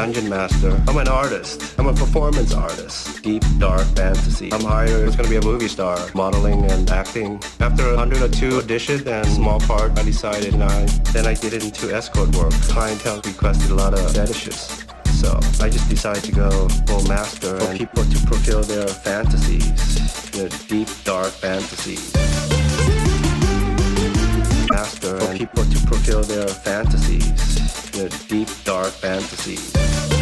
dungeon master. I'm an artist. I'm a performance artist. Deep, dark fantasy. I'm hired. It's gonna be a movie star, modeling and acting. After 102 auditions and small part, I decided then I get into escort work. Clientele requested a lot of fetishes. So I just decided to go full master for people to fulfill their fantasies, their deep, dark fantasies. Master for people to fulfill their fantasies, their deep, dark fantasies.